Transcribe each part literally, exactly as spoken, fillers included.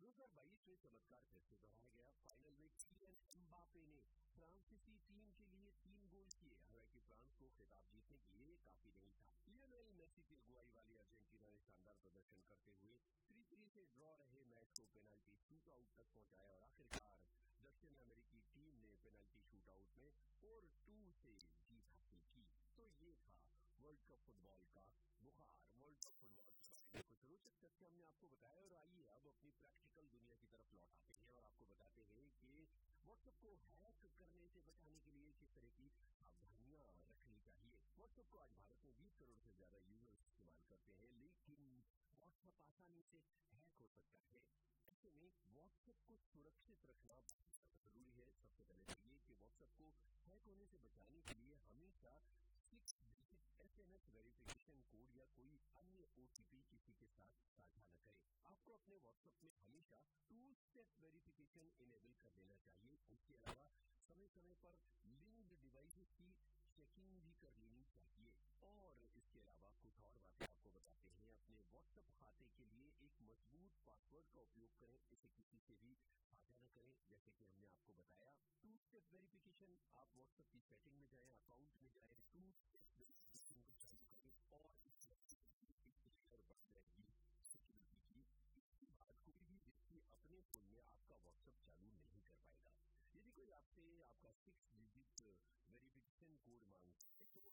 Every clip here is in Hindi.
दो हज़ार बाईस में चमत्कार फिर से दोहराया गया। फाइनल में किलियन एम्बापे ने फ्रांसीसी टीम के लिए तीन गोल किए। हालांकि फ्रांस को खिताब जीतने के लिए काफी नहीं था। लियोनेल मेसी की अगुवाई वाली अर्जेंटीना ने शानदार प्रदर्शन करते हुए तीन तीन से ड्रॉ रहे मैच को पेनल्टी शूटआउट तक पहुंचाया और आखिरकार दक्षिण अमेरिकी टीम ने पेनल्टी शूटआउट में चार दो से जीत हासिल की। तो ये था वर्ल्ड कप फुटबॉल का बुखार। वर्ल्ड कप फुटबॉल के बारे में कुछ रोचक तथ्य हमने आपको बताया और आइए अब अपनी प्रैक्टिकल दुनिया की तरफ लौट आते हैं और आपको बताते हैं कि व्हाट्सएप को हैक करने से बचाने के लिए किस तरह की सावधानियां रखनी चाहिए। व्हाट्सएप को आज भारत में बीस करोड़ से ज्यादा यूजर्स इस्तेमाल करते हैं, लेकिन व्हाट्सएप आसानी से हैक हो सकता है। ऐसे में व्हाट्सएप को सुरक्षित रखना बहुत जरूरी है। सबसे पहले तो ये कि व्हाट्सएप को हैक होने से बचाने के लिए हमेशा six digit SMS verification code या कोई अन्य ओटीपी किसी के साथ साझा न करें। आपको अपने व्हाट्सएप में हमेशा टू स्टेप वेरिफिकेशन इनेबल कर देना चाहिए। इसके अलावा समय समय पर लिंक्ड डिवाइसेस की चेकिंग भी कर लेनी चाहिए। और इसके अलावा कुछ और बातें आपको बताते हैं। अपने व्हाट्सएप खाते के लिए एक मजबूत पासवर्ड का उपयोग करें, इसे किसी से भी साझा न करें। जैसे कि हमने आपको बताया टू स्टेप वेरिफिकेशन, आप व्हाट्सएप की सेटिंग में जाएं, अकाउंट में जाएं, टू स्टेप वेरिफिकेशन को चालू करें और इससे बढ़ जाएगी सिक्योरिटी की। इसके बाद कोई भी व्यक्ति अपने फोन में आपका व्हाट्सएप चालू नहीं कर पाएगा। यदि कोई आपसे आपका सिक्स डिजिट वेरिफिकेशन कोड मांगे तो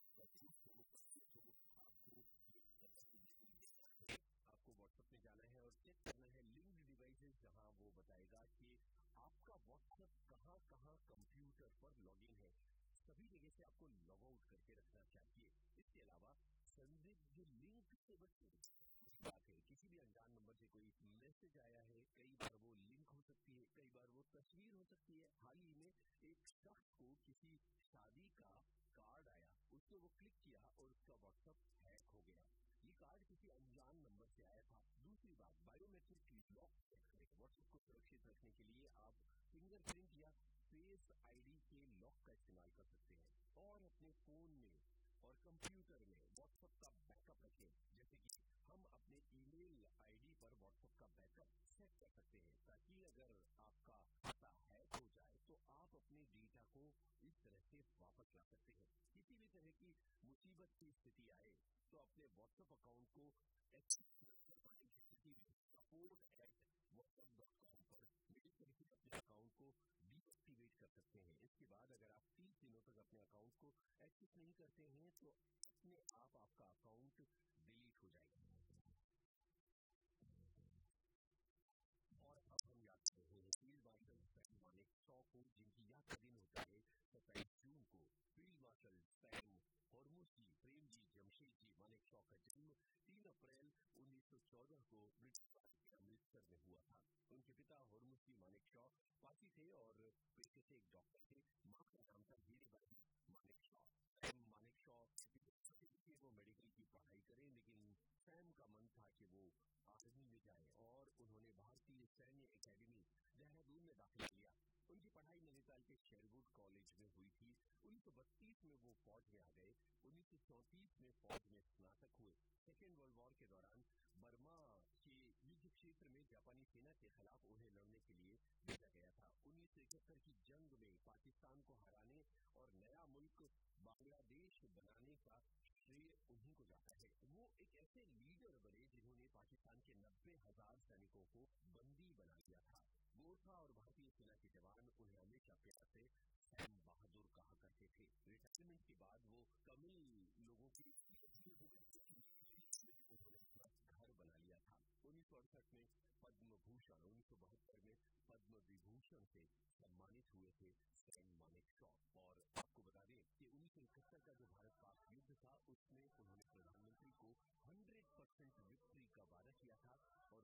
आपको आपको व्हाट्सएप में जाना है और चेक करना है लिंक्ड डिवाइसेस, जहां वो बताएगा कि आपका व्हाट्सएप कहां कहां कंप्यूटर पर लॉगिन है। सभी जगह से आपको लॉग आउट करके रखना चाहिए। इसके अलावा संदिग्ध लिंक से बचने बात है। किसी भी अनजान नंबर से कोई मैसेज आया है, कई बार वो लिंक हो सकती है, कई बार वो तस्वीर हो सकती है। हाल ही में एक शख्स को किसी शादी का कार्ड आया, उसको वो क्लिक किया और उसका व्हाट्सएप हैक हो गया। ये कार्ड किसी अनजान नंबर से आया था। दूसरी बात, बायोमेट्रिक लॉक सेट करें। व्हाट्सएप को सुरक्षित रखने के लिए आप फिंगरप्रिंट या फेस आईडी के लॉक का इस्तेमाल कर सकते हैं। और अपने फोन में और कंप्यूटर में व्हाट्सएप का बैकअप रखें। जैसे कि हम अपने ईमेल आईडी पर व्हाट्सएप का बैकअप सेट कर सकते हैं, ताकि अगर आपका खाता हैक हो जाए तो आप अपने डेटा को इस तरह से वापस ला सकते हैं। किसी भी तरह की मुसीबत की स्थिति आए तो अपने व्हाट्सएप अकाउंट को एक्टिव कर पाने की स्थिति में support at WhatsApp dot com पर मेल करके अपने अकाउंट को डीएक्टिवेट कर सकते हैं। इसके बाद अगर आप तीस दिनों तक अपने अकाउंट को एक्टिव नहीं करते हैं तो अपने आप आपका अकाउंट डिलीट हो जाएगा। और अब हम याद कर रहे हैं फील्ड मार्शल सैम मानेकशॉ को, जिनकी याद का दिन होता है सत्ताईस जून को। Field marshal Sam Hormusji Premji Jamshedji Manekshaw का जन्म तीन अप्रैल उन्नीस सौ चौदह को ब्रिटिश के अमृतसर में हुआ था। उनके पिता होर्मुसजी मानेकशॉ पासी थे और पेशे से एक डॉक्टर थे। मां का नाम था हीरेबाई मानेकशॉ। सैम मानेकशॉ वो मेडिकल की पढ़ाई करें, लेकिन सैम का मन था कि वो आर्मी में जाए और उन्होंने भारतीय सैन्य एकेडमी देहरादून में दाखिला लिया। उनकी पढ़ाई नैनीताल के शेरवुड कॉलेज में हुई थी। उन्नीस सौ बत्तीस में वो फौज में आ गए। उन्नीस सौ चौंतीस में फौज में स्नातक हुए। सेकेंड वर्ल्ड वॉर के दौरान बर्मा के युद्ध क्षेत्र में जापानी सेना के खिलाफ उन्हें लड़ने के लिए भेजा गया था। उन्नीस सौ इकहत्तर की जंग में पाकिस्तान को हराने और नया मुल्क बांग्लादेश बनाने का श्रेय उन्हीं को जाता है। वो एक ऐसे लीडर बने जिन्होंने पाकिस्तान के नब्बे हजार सैनिकों को बंदी बना लिया था। गोरखा और भारतीय सेना के जवान उन्हें हमेशा प्यार से सैम बहादुर कहा करते थे। रिटायरमेंट के बाद वो तमिल लोगों की घर बना लिया था। उन्नीस सौ अड़सठ में पद्म भूषण, उन्नीस सौ बहत्तर में पद्म विभूषण से सम्मानित हुए थे सैम मानेकशॉ।